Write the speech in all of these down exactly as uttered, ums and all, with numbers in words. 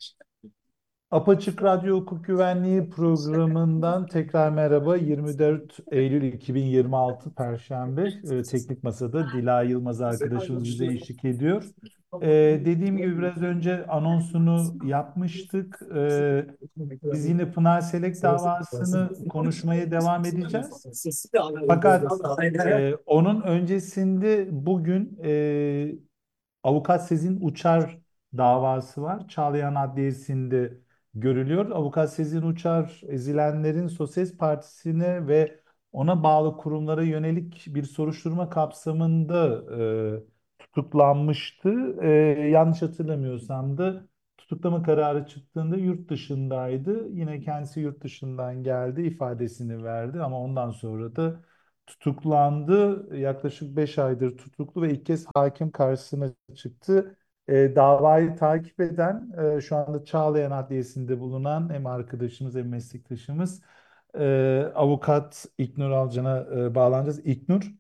Apaçık Radyo Hukuk Güvenliği programından tekrar merhaba. yirmi dört Eylül iki bin yirmi altı Perşembe e, Teknik Masa'da Dila Yılmaz arkadaşımız bize eşlik ediyor. E, dediğim gibi biraz önce anonsunu yapmıştık. E, biz yine Pınar Selek davasını konuşmaya devam edeceğiz. Fakat e, onun öncesinde bugün e, Avukat Sezin Uçar davası var. Çağlayan Adliyesi'nde görülüyor. Avukat Sezin Uçar, ezilenlerin Sosyalist Partisi'ne ve ona bağlı kurumlara yönelik bir soruşturma kapsamında e, tutuklanmıştı. E, yanlış hatırlamıyorsam da tutuklama kararı çıktığında yurt dışındaydı. Yine kendisi yurt dışından geldi, ifadesini verdi ama ondan sonra da tutuklandı. Yaklaşık beş aydır tutuklu ve ilk kez hakim karşısına çıktı. E, davayı takip eden e, şu anda Çağlayan Adliyesi'nde bulunan hem arkadaşımız hem meslektaşımız e, avukat İknur Alcan'a e, bağlanacağız. İknur,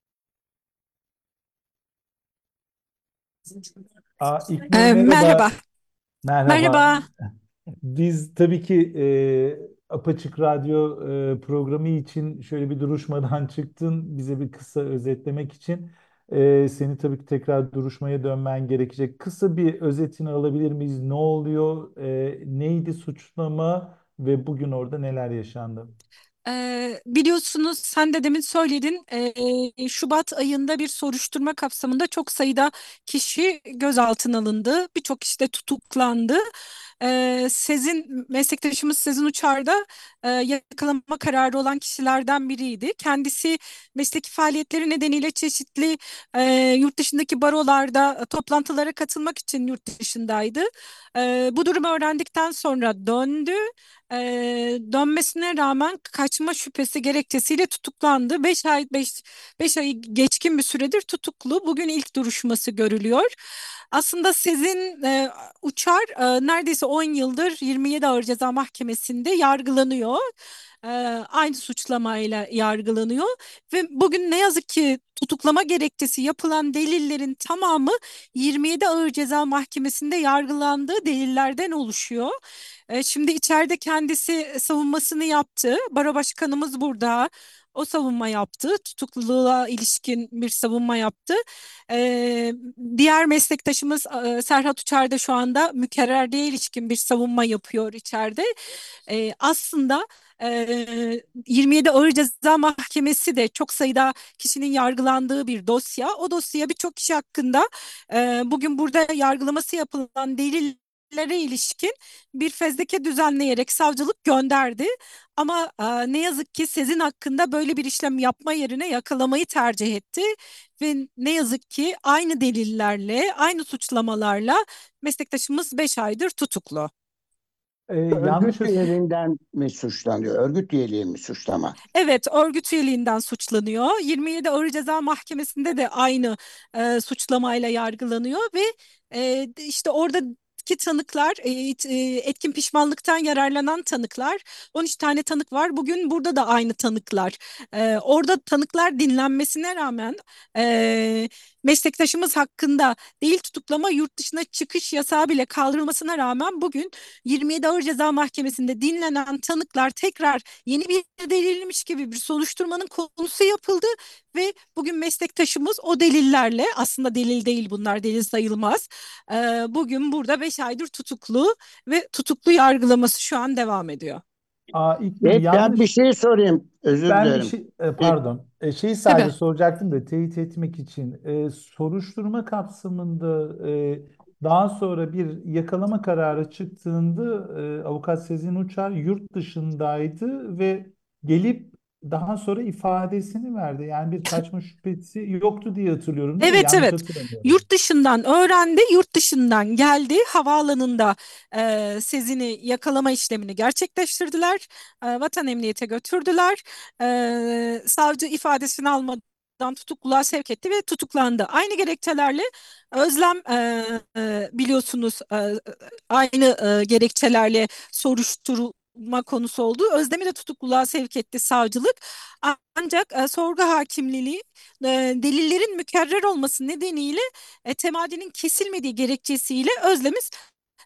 aa, İknur Ee, merhaba. merhaba. Merhaba. Merhaba. Biz tabii ki e, Apaçık Radyo e, programı için şöyle bir duruşmadan çıktın. Bize bir kısa özetlemek için e, seni tabii ki tekrar duruşmaya dönmen gerekecek. Kısa bir özetini alabilir miyiz? Ne oluyor? E, neydi suçlama ve bugün orada neler yaşandı? Ee, biliyorsunuz sen de demin söyledin. Ee, Şubat ayında bir soruşturma kapsamında çok sayıda kişi gözaltına alındı. Birçok kişi de tutuklandı. Ee, Sezin meslektaşımız Sezin Uçar da e, yakalama kararı olan kişilerden biriydi. Kendisi mesleki faaliyetleri nedeniyle çeşitli e, yurt dışındaki barolarda e, toplantılara katılmak için yurt dışındaydı. Ee, bu durumu öğrendikten sonra döndü. Ee, dönmesine rağmen kaçma şüphesi gerekçesiyle tutuklandı. Beş ay beş beş ayı geçkin bir süredir tutuklu. Bugün ilk duruşması görülüyor. Aslında Sezin e, Uçar e, neredeyse on yıldır yirmi yedi Ağır Ceza Mahkemesi'nde yargılanıyor. E, Aynı suçlamayla yargılanıyor ve bugün ne yazık ki tutuklama gerekçesi yapılan delillerin tamamı yirmi yedi Ağır Ceza Mahkemesi'nde yargılandığı delillerden oluşuyor. E, şimdi içeride kendisi savunmasını yaptı. Baro başkanımız burada. O savunma yaptı. Tutukluluğa ilişkin bir savunma yaptı. E, Diğer meslektaşımız e, Serhat Uçar da şu anda mükerrerliğe ilişkin bir savunma yapıyor içeride. E, aslında e, yirmi yedi Ağır Ceza Mahkemesi de çok sayıda kişinin yargılandığı bir dosya. O dosya birçok kişi hakkında e, bugün burada yargılaması yapılan delillere ilişkin bir fezleke düzenleyerek savcılık gönderdi. Ama e, ne yazık ki Sezin hakkında böyle bir işlem yapma yerine yakalamayı tercih etti ve ne yazık ki aynı delillerle, aynı suçlamalarla meslektaşımız beş aydır tutuklu. E, yanlış Örgüt hatırlamıyorsam üyeliğinden mi suçlanıyor? Örgüt üyeliği mi suçlama? Evet, örgüt üyeliğinden suçlanıyor. yirmi yedi Ağır Ceza Mahkemesi'nde de aynı e, suçlamayla yargılanıyor ve e, işte oradaki tanıklar, e, it- e, etkin pişmanlıktan yararlanan tanıklar, on üç tane tanık var. Bugün burada da aynı tanıklar. E, orada tanıklar dinlenmesine rağmen e, meslektaşımız hakkında değil tutuklama yurt dışına çıkış yasağı bile kaldırılmasına rağmen bugün yirmi yedi Ağır Ceza Mahkemesi'nde dinlenen tanıklar tekrar yeni bir delilmiş gibi bir soruşturmanın konusu yapıldı ve bugün meslektaşımız o delillerle aslında delil değil bunlar delil sayılmaz. Ee, bugün burada beş aydır tutuklu ve tutuklu yargılaması şu an devam ediyor. Aa, İknur Ve ben bir yanlış. şey sorayım. Özür Ben bir dilerim. şey, e, E, pardon, e, şeyi Tabii. sadece soracaktım da teyit etmek için. E, soruşturma kapsamında e, daha sonra bir yakalama kararı çıktığında e, Avukat Sezin Uçar yurt dışındaydı ve gelip daha sonra ifadesini verdi. Yani bir kaçma şüphesi yoktu diye hatırlıyorum, değil mi? Evet, Yanlış evet. hatırlamıyorum. Yurt dışından öğrendi, yurt dışından geldi. Havaalanında e, Sezin'i yakalama işlemini gerçekleştirdiler. E, Vatan Emniyete götürdüler. E, savcı ifadesini almadan tutukluluğa sevk etti ve tutuklandı. Aynı gerekçelerle Özlem e, e, biliyorsunuz e, aynı e, gerekçelerle soruşturma konusu oldu. Özlem'i de tutukluluğa sevk etti savcılık. Ancak e, sorgu hakimliliği e, delillerin mükerrer olması nedeniyle e, temadinin kesilmediği gerekçesiyle Özlem'i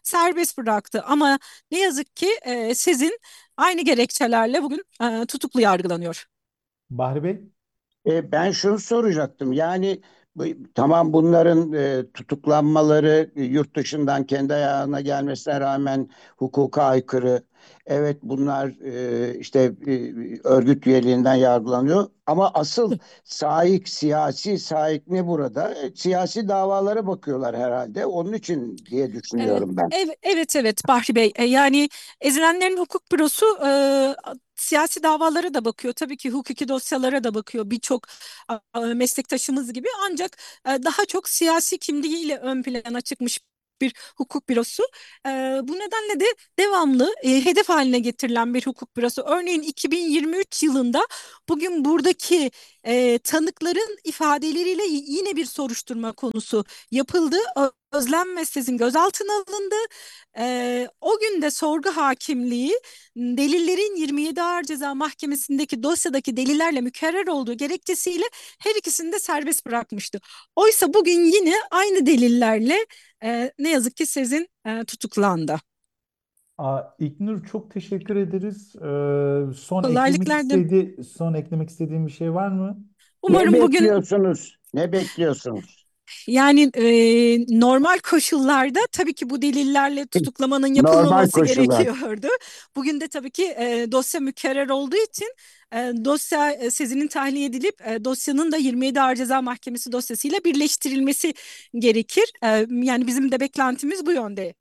serbest bıraktı. Ama ne yazık ki e, Sezin aynı gerekçelerle bugün e, tutuklu yargılanıyor. Bahri Bey? E, ben şunu soracaktım. Yani bu- tamam, bunların e, tutuklanmaları e, yurt dışından kendi ayağına gelmesine rağmen hukuka aykırı. Evet, bunlar e, işte e, örgüt üyeliğinden yargılanıyor. Ama asıl sahip, siyasi sahip ne burada? E, siyasi davalara bakıyorlar herhalde. Onun için diye Ee, düşünüyorum ben. ev- Evet, evet Bahri Bey. Ee, yani ezilenlerin hukuk bürosu e, siyasi davalara da bakıyor. Tabii ki hukuki dosyalara da bakıyor, birçok a- a- meslektaşımız gibi. Ancak e, daha çok siyasi kimliğiyle ön plana çıkmış bir hukuk bürosu. Ee, bu nedenle de devamlı e, hedef haline getirilen bir hukuk bürosu. Örneğin iki bin yirmi üç yılında bugün buradaki e, tanıkların ifadeleriyle yine bir soruşturma konusu yapıldı. Özlem Mestez'in gözaltına alındı. Ee, o gün de sorgu hakimliği delillerin yirmi yedi Ağır Ceza Mahkemesi'ndeki dosyadaki delillerle mükerrer olduğu gerekçesiyle her ikisini de serbest bırakmıştı. Oysa bugün yine aynı delillerle e, ne yazık ki Sezin e, tutuklandı. Aa, İlknur, çok teşekkür ederiz. Ee, son eklemek Kolaylıklar dilerim. istedi son eklemek istediğim bir şey var mı? Ne Umarım bugün bekliyorsunuz? Ne bekliyorsunuz? yani e, normal koşullarda tabii ki bu delillerle tutuklamanın Normal yapılmaması koşullar. gerekiyordu. Bugün de tabii ki e, dosya mükerrer olduğu için e, dosya e, Sezin'in tahliye edilip e, dosyanın da yirmi yedi Ağır Ceza Mahkemesi dosyasıyla birleştirilmesi gerekir. E, yani bizim de beklentimiz bu yönde.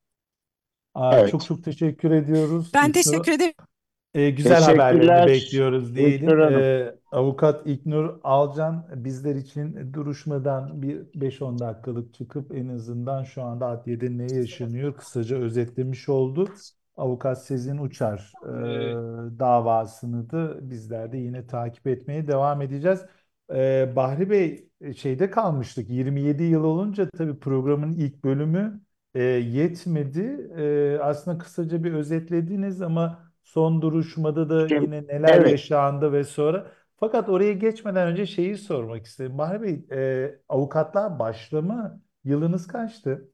Aa, çok Evet. çok teşekkür ediyoruz Ben İlknur. teşekkür ederim. E, güzel haberlerini Teşekkürler bekliyoruz İlknur diyelim. Hanım. E, Avukat İlknur Alcan bizler için duruşmadan bir beş on dakikalık çıkıp en azından şu anda adliyede ne yaşanıyor kısaca özetlemiş oldu. Avukat Sezin Uçar e, davasını da bizler de yine takip etmeye devam edeceğiz. E, Bahri Bey, e, şeyde kalmıştık, yirmi yedi yıl olunca tabii programın ilk bölümü e, yetmedi. E, aslında kısaca bir özetlediniz ama son duruşmada da Şimdi, yine neler evet, yaşandı ve sonra. Fakat oraya geçmeden önce şeyi sormak istedim. Bahri Bey, e, avukatlığa başlama yılınız kaçtı?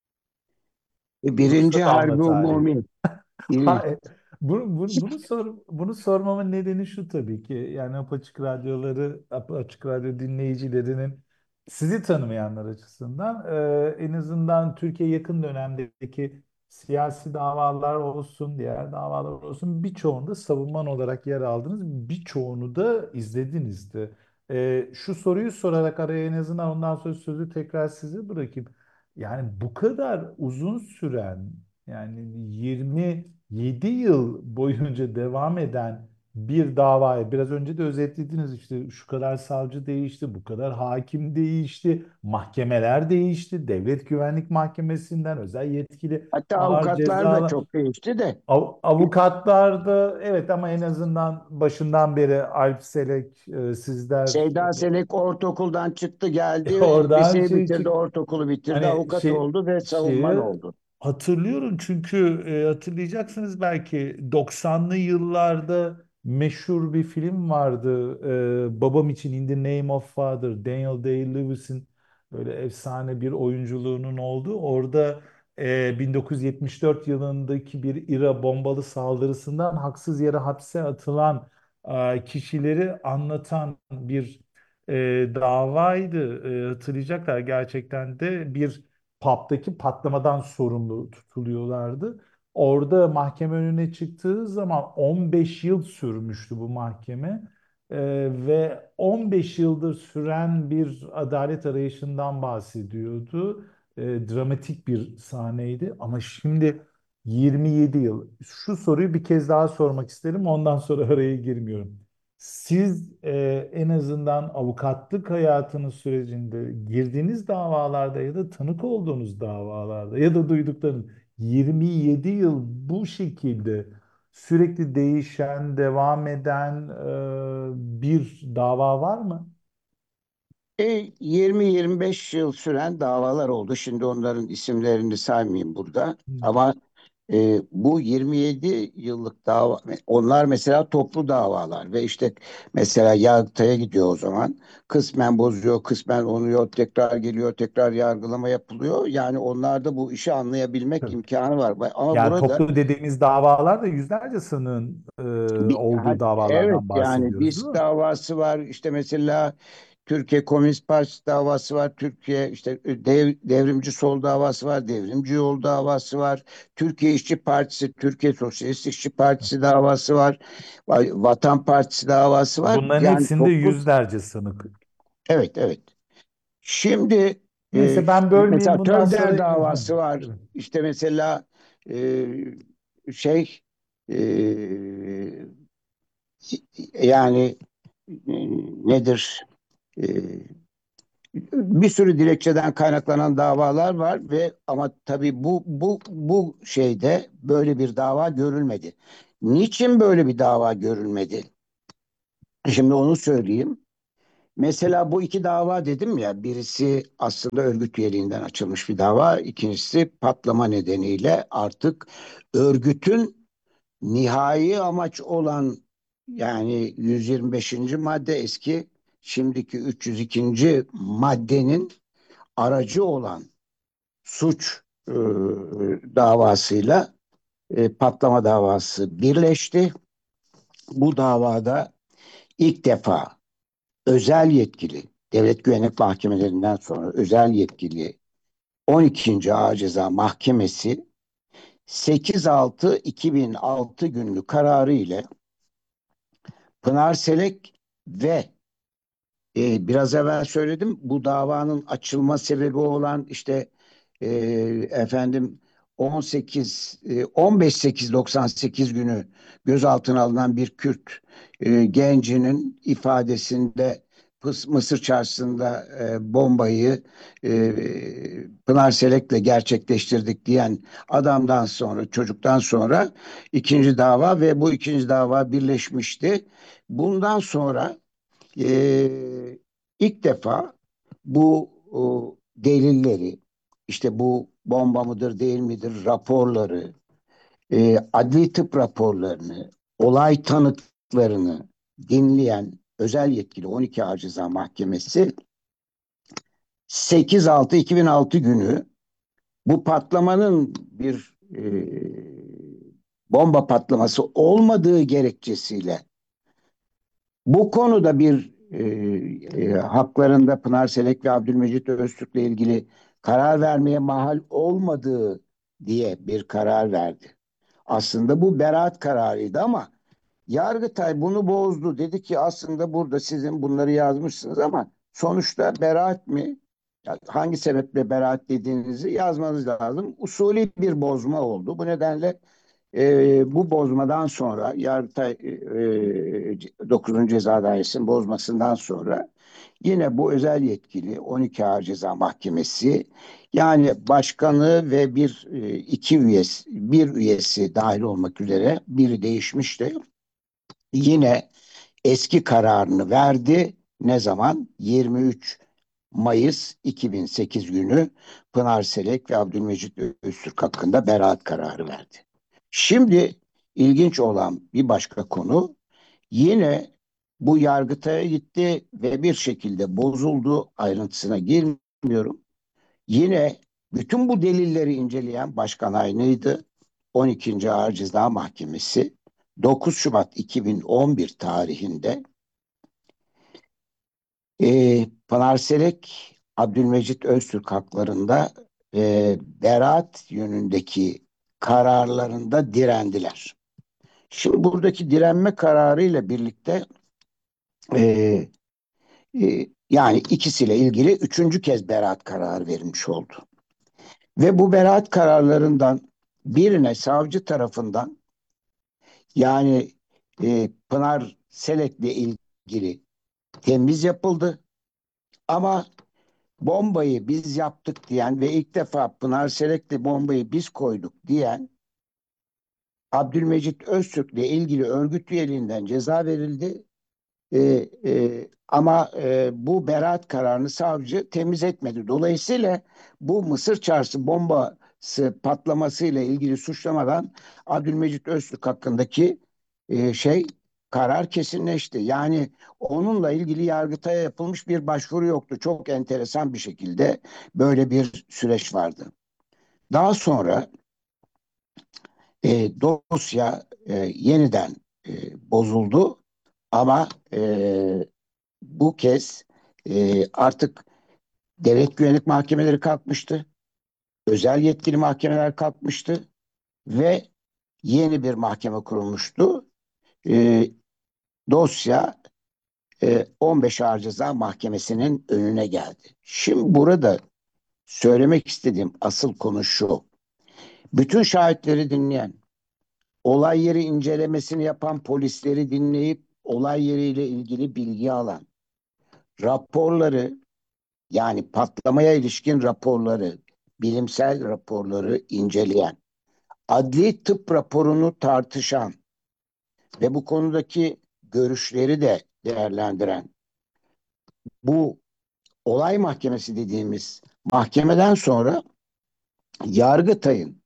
birinci Ruhsat alma Harbi tarihi. Umumi. Ha, İyi. e, bunu, bunu, bunu sor, bunu sormamın nedeni şu tabii ki. Yani Apaçık Radyoları, Apaçık Radyo dinleyicilerinin sizi tanımayanlar açısından e, en azından Türkiye yakın dönemdeki siyasi davalar olsun, diğer davalar olsun birçoğunda savunman olarak yer aldınız. Birçoğunu da izledinizdi. E, şu soruyu sorarak araya en azından ondan sonra sözü tekrar size bırakayım. Yani bu kadar uzun süren, yani yirmi yedi yıl boyunca devam eden bir davaya biraz önce de özetlediniz, işte şu kadar savcı değişti, bu kadar hakim değişti, mahkemeler değişti, Devlet Güvenlik Mahkemesi'nden özel yetkili Hatta ağır avukatlar da cezalar, çok değişti de. av- avukatlar da evet, ama en azından başından beri Alp Selek, e, sizler Seyda Selek ortaokuldan çıktı geldi. oradan Liseyi şey bitirdi, çık ortaokulu bitirdi. Hani Avukat şey oldu ve savunman şeyi oldu. hatırlıyorum çünkü e, hatırlayacaksınız belki doksanlı yıllarda meşhur bir film vardı. E, Babam için, In the Name of Father, Daniel Day-Lewis'in böyle efsane bir oyunculuğunun olduğu. Orada e, bin dokuz yüz yetmiş dört yılındaki bir İRA bombalı saldırısından haksız yere hapse atılan e, kişileri anlatan bir e, davaydı. E, hatırlayacaklar, gerçekten de bir pub'daki patlamadan sorumlu tutuluyorlardı. Orada mahkeme önüne çıktığı zaman on beş yıl sürmüştü bu mahkeme. E, ve on beş yıldır süren bir adalet arayışından bahsediyordu. E, dramatik bir sahneydi ama şimdi yirmi yedi yıl. Şu soruyu bir kez daha sormak isterim, ondan sonra araya girmiyorum. Siz e, en azından avukatlık hayatınız sürecinde girdiğiniz davalarda ya da tanık olduğunuz davalarda ya da duyduklarınız, yirmi yedi yıl bu şekilde sürekli değişen, devam eden e, bir dava var mı? E, yirmi yirmi beş yıl süren davalar oldu. Şimdi onların isimlerini saymayayım burada. Hmm. Ama E, bu yirmi yedi yıllık dava, onlar mesela toplu davalar ve işte mesela Yargıtay'a gidiyor o zaman. Kısmen bozuyor, kısmen onuyor, tekrar geliyor, tekrar yargılama yapılıyor. Yani onlarda bu işi anlayabilmek Tabii. imkanı var. Ama Yani burada toplu dediğimiz davalar da yüzlerce sanığın e, bir, ha- olduğu evet, davalardan yani bahsediyoruz, değil BİS mi? davası var. İşte mesela Türkiye Komünist Partisi davası var. Türkiye işte dev, Devrimci Sol davası var. Devrimci Yol davası var. Türkiye İşçi Partisi, Türkiye Sosyalist İşçi Partisi davası var. Va- Vatan Partisi davası var. Bunların Yani hepsinde toplu, yüzlerce sanık. evet, evet. Şimdi e, Neyse ben bölmeyeyim, mesela bundan sonra Tözder efendim. davası var. Evet. İşte mesela e, şey e, yani e, nedir? E, Bir sürü dilekçeden kaynaklanan davalar var ve ama tabii bu bu bu şeyde böyle bir dava görülmedi. Niçin böyle bir dava görülmedi? Şimdi onu söyleyeyim. Mesela bu iki dava dedim ya, birisi aslında örgüt üyeliğinden açılmış bir dava, ikincisi patlama nedeniyle artık örgütün nihai amaç olan, yani yüz yirmi beşinci madde eski, şimdiki üç yüz ikinci maddenin aracı olan suç e, davasıyla e, patlama davası birleşti. Bu davada ilk defa özel yetkili, devlet güvenlik mahkemelerinden sonra özel yetkili on ikinci. Ağır Ceza Mahkemesi sekiz altı iki bin altı günlü kararı ile Pınar Selek ve e, biraz evvel söyledim, bu davanın açılma sebebi olan işte e, efendim on sekiz e, on beş sekiz doksan sekiz günü gözaltına alınan bir Kürt e, gencinin ifadesinde Pıs- Mısır Çarşısı'nda e, bombayı e, Pınar Selek'le gerçekleştirdik diyen adamdan sonra, çocuktan sonra ikinci dava ve bu ikinci dava birleşmişti. Bundan sonra ee, ilk defa bu o, delilleri, işte bu bomba mıdır değil midir raporları, e, adli tıp raporlarını, olay tanıklarını dinleyen özel yetkili on iki Ağır Ceza Mahkemesi sekiz altı iki bin altı günü bu patlamanın bir e, bomba patlaması olmadığı gerekçesiyle bu konuda bir e, e, haklarında Pınar Selek ve Abdülmecit Öztürk'le ilgili karar vermeye mahal olmadığı diye bir karar verdi. Aslında bu beraat kararıydı ama Yargıtay bunu bozdu. Dedi ki aslında burada sizin bunları yazmışsınız ama sonuçta beraat mi? Ya hangi sebeple beraat dediğinizi yazmanız lazım. Usulü bir bozma oldu. Bu nedenle e, bu bozmadan sonra Yargıtay e, dokuzuncu. Ceza Dairesi'nin bozmasından sonra yine bu özel yetkili on iki Ağır Ceza Mahkemesi, yani başkanı ve bir e, iki üyesi, bir üyesi dahil olmak üzere, biri değişmişti. Yine eski kararını verdi. Ne zaman? yirmi üç Mayıs iki bin sekiz günü Pınar Selek ve Abdülmecit Öztürk hakkında beraat kararı verdi. Şimdi ilginç olan bir başka konu, yine bu Yargıtay'a gitti ve bir şekilde bozuldu. Ayrıntısına girmiyorum. Yine bütün bu delilleri inceleyen başkan aynıydı. on ikinci. Ağır Ceza Mahkemesi dokuz Şubat iki bin on bir tarihinde e, Pınar Selek, Abdülmecit Öztürk haklarında e, beraat yönündeki kararlarında direndiler. Şimdi buradaki direnme kararıyla birlikte e, e, yani ikisiyle ilgili üçüncü kez beraat kararı verilmiş oldu. Ve bu beraat kararlarından birine savcı tarafından, yani e, Pınar Selek'le ilgili temiz yapıldı. Ama bombayı biz yaptık diyen ve ilk defa Pınar Selek'le bombayı biz koyduk diyen Abdülmecit Öztürk'le ilgili örgüt üyeliğinden ceza verildi. E, e, ama e, bu beraat kararını savcı temiz etmedi. Dolayısıyla bu Mısır Çarşı bomba patlaması ile ilgili suçlamadan Abdülmecit Öztürk hakkındaki e, şey karar kesinleşti. Yani onunla ilgili Yargıtay'a yapılmış bir başvuru yoktu. Çok enteresan bir şekilde böyle bir süreç vardı. Daha sonra e, dosya e, yeniden e, bozuldu ama e, bu kez e, artık devlet güvenlik mahkemeleri kalkmıştı. Özel yetkili mahkemeler kalkmıştı ve yeni bir mahkeme kurulmuştu. E, dosya e, on beş Ağır Ceza Mahkemesi'nin önüne geldi. Şimdi burada söylemek istediğim asıl konu şu. Bütün şahitleri dinleyen, olay yeri incelemesini yapan polisleri dinleyip olay yeriyle ilgili bilgi alan, raporları yani patlamaya ilişkin raporları, bilimsel raporları inceleyen, adli tıp raporunu tartışan ve bu konudaki görüşleri de değerlendiren bu olay mahkemesi dediğimiz mahkemeden sonra Yargıtay'ın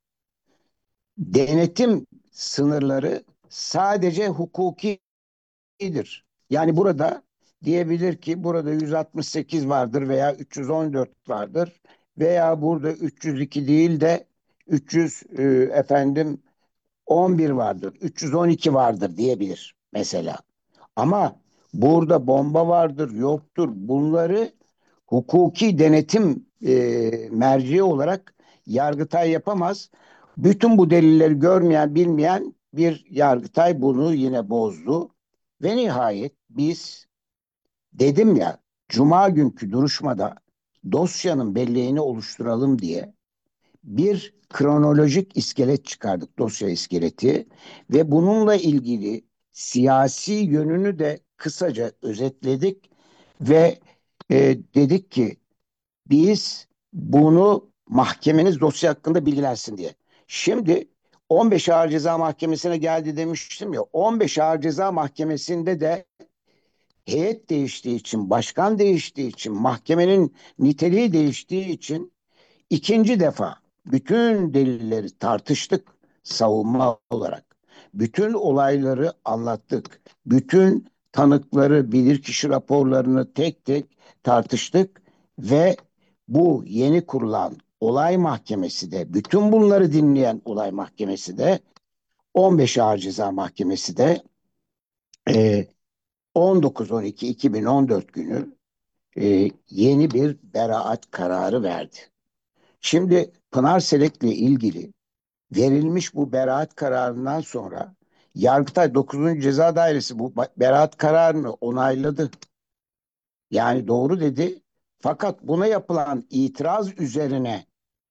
denetim sınırları sadece hukukidir. Yani burada diyebilir ki burada yüz altmış sekiz vardır veya üç yüz on dört vardır veya burada üç yüz iki değil de üç yüz e, efendim on bir vardır, üç yüz on iki vardır diyebilir mesela. Ama burada bomba vardır, yoktur. Bunları hukuki denetim e, merci olarak Yargıtay yapamaz. Bütün bu delilleri görmeyen, bilmeyen bir Yargıtay bunu yine bozdu. Ve nihayet biz dedim ya, Cuma günkü duruşmada dosyanın belleğini oluşturalım diye bir kronolojik iskelet çıkardık, dosya iskeleti ve bununla ilgili siyasi yönünü de kısaca özetledik ve e, dedik ki biz bunu mahkemeniz dosya hakkında bilgilensin diye. Şimdi on beş Ağır Ceza Mahkemesi'ne geldi demiştim ya, on beş Ağır Ceza Mahkemesi'nde de heyet değiştiği için, başkan değiştiği için, mahkemenin niteliği değiştiği için İkinci defa bütün delilleri tartıştık savunma olarak. Bütün olayları anlattık. Bütün tanıkları, bilirkişi raporlarını tek tek tartıştık ve bu yeni kurulan olay mahkemesi de, bütün bunları dinleyen olay mahkemesi de, on beş Ağır Ceza Mahkemesi de e, on dokuz on iki iki bin on dört günü e, yeni bir beraat kararı verdi. Şimdi Pınar Selek'le ilgili verilmiş bu beraat kararından sonra Yargıtay dokuzuncu Ceza Dairesi bu beraat kararını onayladı. Yani doğru dedi. Fakat buna yapılan itiraz üzerine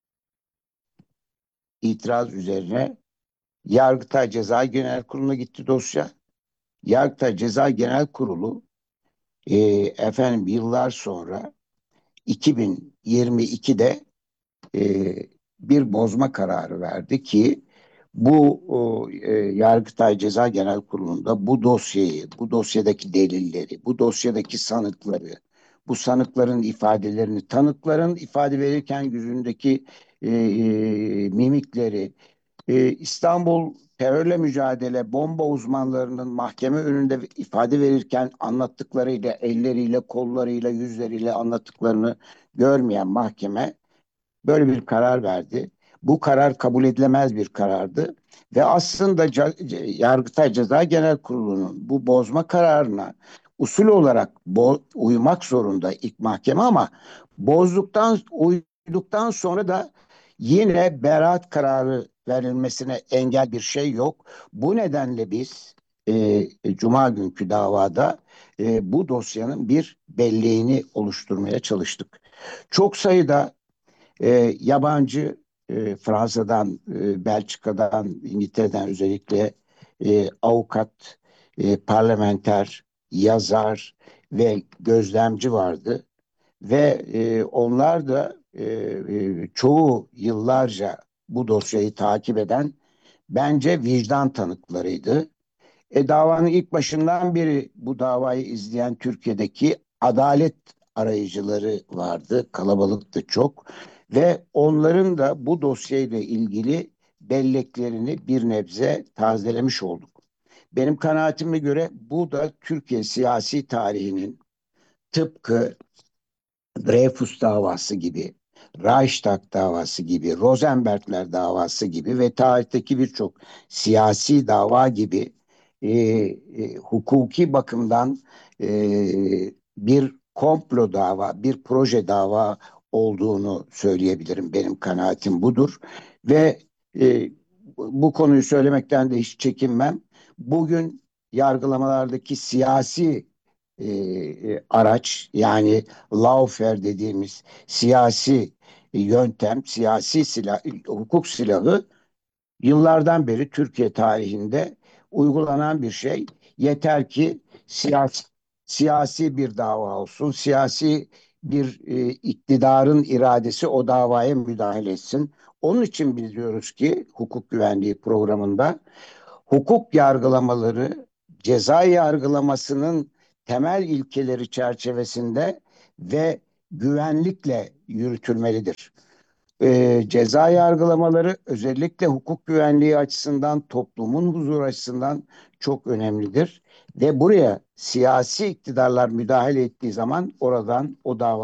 itiraz üzerine Yargıtay Ceza Genel Kurulu'na gitti dosya. Yargıtay Ceza Genel Kurulu e, efendim yıllar sonra iki bin yirmi ikide e, bir bozma kararı verdi ki bu o, e, Yargıtay Ceza Genel Kurulu'nda bu dosyayı, bu dosyadaki delilleri, bu dosyadaki sanıkları, bu sanıkların ifadelerini, tanıkların ifade verirken yüzündeki e, e, mimikleri, e, İstanbul terörle mücadele bomba uzmanlarının mahkeme önünde ifade verirken anlattıklarıyla, elleriyle, kollarıyla, yüzleriyle anlattıklarını görmeyen mahkeme böyle bir karar verdi. Bu karar kabul edilemez bir karardı ve aslında Yargıtay Ceza Genel Kurulu'nun bu bozma kararına usul olarak bo- uymak zorunda ilk mahkeme ama bozduktan uyduktan sonra da yine beraat kararı verilmesine engel bir şey yok. Bu nedenle biz e, Cuma günkü davada e, bu dosyanın bir belleğini oluşturmaya çalıştık. Çok sayıda e, yabancı e, Fransa'dan, e, Belçika'dan, İngiltere'den özellikle e, avukat, e, parlamenter, yazar ve gözlemci vardı. Ve e, onlar da e, e, çoğu yıllarca bu dosyayı takip eden bence vicdan tanıklarıydı. E, davanın ilk başından beri bu davayı izleyen Türkiye'deki adalet arayıcıları vardı. Kalabalıktı çok. Ve onların da bu dosyayla ilgili belleklerini bir nebze tazelemiş olduk. Benim kanaatime göre bu da Türkiye siyasi tarihinin tıpkı Dreyfus davası gibi, Reichstag davası gibi, Rosenbergler davası gibi ve tarihteki birçok siyasi dava gibi e, e, hukuki bakımdan e, bir komplo dava, bir proje dava olduğunu söyleyebilirim. Benim kanaatim budur ve e, bu konuyu söylemekten de hiç çekinmem. Bugün yargılamalardaki siyasi e, e, araç, yani lawfare dediğimiz siyasi yöntem, siyasi silah, hukuk silahı yıllardan beri Türkiye tarihinde uygulanan bir şey. Yeter ki siyasi, siyasi bir dava olsun, siyasi bir e, iktidarın iradesi o davaya müdahale etsin. Onun için biz diyoruz ki hukuk güvenliği programında hukuk yargılamaları ceza yargılamasının temel ilkeleri çerçevesinde ve güvenlikle yürütülmelidir. Ee, ceza yargılamaları özellikle hukuk güvenliği açısından, toplumun huzur açısından çok önemlidir. Ve buraya siyasi iktidarlar müdahale ettiği zaman oradan o dava